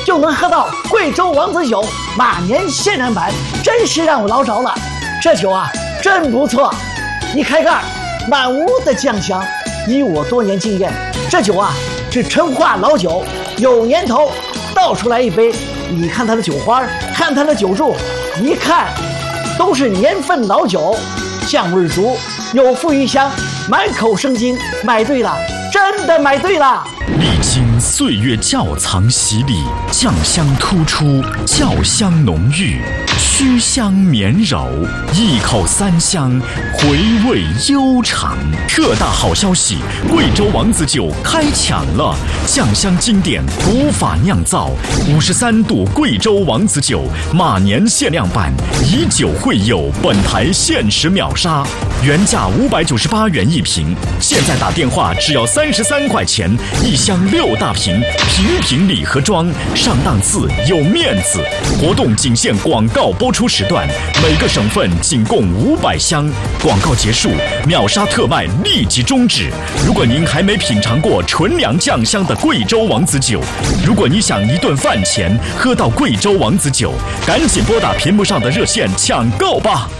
就能喝到贵州王子酒马年限量版，真是让我捞着了。这酒啊，真不错。一开盖，满屋的酱香。以我多年经验，这酒啊是陈化老酒，有年头。倒出来一杯，你看它的酒花，看它的酒柱，一看都是年份老酒，酱味足，有馥郁香，满口生津。买对了，真的买对了。 历经岁月窖藏洗礼，酱香突出，窖香浓郁，曲香绵柔，一口三香，回味悠长。特大好消息，贵州王子酒开抢了，酱香经典，古法酿造，53度贵州王子酒马年限量版，以酒会友，本台限时秒杀，原价598元一瓶，现在打电话只要33块钱，一箱6大瓶，瓶瓶礼盒装，上档次有面子。活动仅限广告播出时段，每个省份仅供500箱。广告结束，秒杀特卖立即终止。如果您还没品尝过纯粮酱香的贵州王子酒，如果你想一顿饭前喝到贵州王子酒，赶紧拨打屏幕上的热线抢购吧。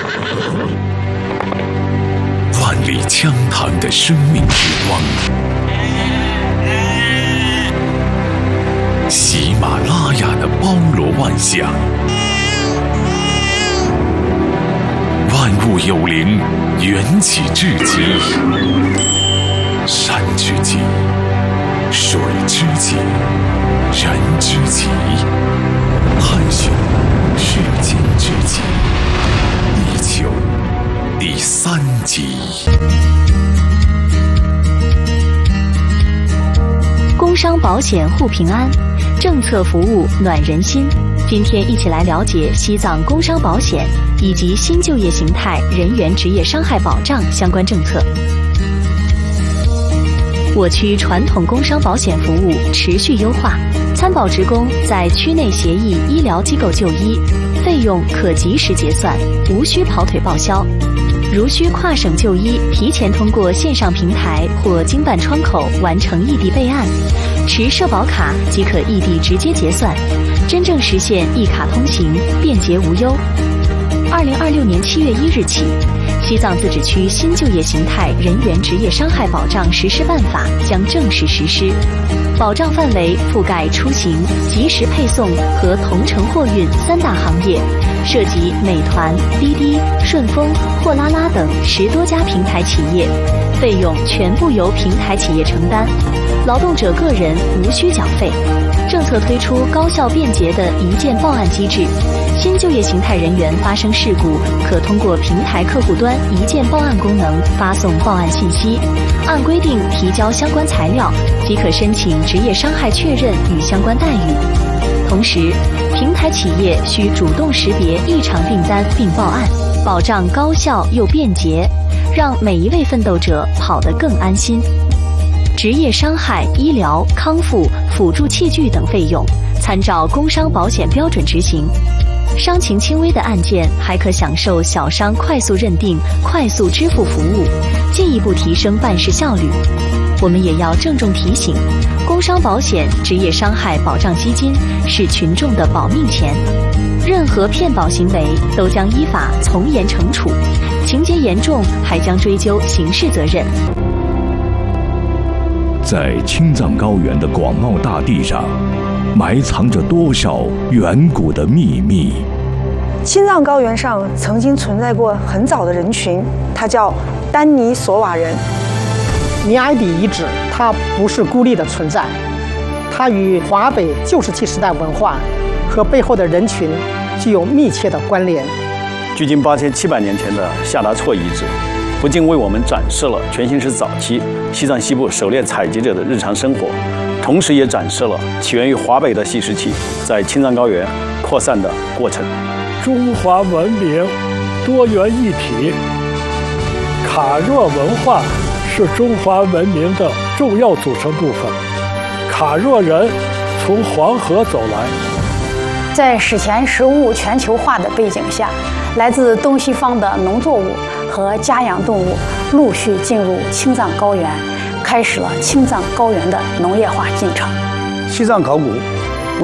万里江塘的生命之光，喜马拉雅的包罗万象，万物有灵，缘起至极，山之极，水之极，人之极，探寻世间之极，地球第3集。 工商保险护平安，政策服务暖人心。今天一起来了解西藏工商保险以及新就业形态人员职业伤害保障相关政策。我区传统工伤保险服务持续优化，参保职工在区内协议医疗机构就医，费用可及时结算，无需跑腿报销。如需跨省就医，提前通过线上平台或经办窗口完成异地备案，持社保卡即可异地直接结算，真正实现一卡通行，便捷无忧。2026年7月1日起，西藏自治区新就业形态人员职业伤害保障实施办法将正式实施，保障范围覆盖出行、即时配送和同城货运3大行业，涉及美团、滴滴、顺丰、货拉拉等10多家平台企业，费用全部由平台企业承担，劳动者个人无需缴费。政策推出高效便捷的一键报案机制，新就业形态人员发生事故，可通过平台客户端一键报案功能发送报案信息，按规定提交相关材料，即可申请职业伤害确认与相关待遇。同时，平台企业需主动识别异常订单并报案，保障高效又便捷，让每一位奋斗者跑得更安心。职业伤害、医疗、康复、辅助器具等费用，参照工伤保险标准执行。伤情轻微的案件还可享受小伤快速认定、快速支付服务，进一步提升办事效率。我们也要郑重提醒，工伤保险职业伤害保障基金是群众的保命钱，任何骗保行为都将依法从严惩处，情节严重还将追究刑事责任。 在青藏高原的广袤大地上，埋藏着多少远古的秘密？ 青藏高原上曾经存在过很早的人群，它叫丹尼索瓦人。 尼埃底遗址，它不是孤立的存在，它与华北旧石器时代文化和背后的人群具有密切的关联。 距今8700年前的夏达措遗址，不仅为我们展示了全新石早期西藏西部狩猎采集者的日常生活，同时也展示了起源于华北的细石器在青藏高原扩散的过程。 中华文明多元一体，卡若文化是中华文明的重要组成部分。卡若人从黄河走来， 在史前食物全球化的背景下，来自东西方的农作物和家养动物陆续进入青藏高原，开始了青藏高原的农业化进程。 西藏考古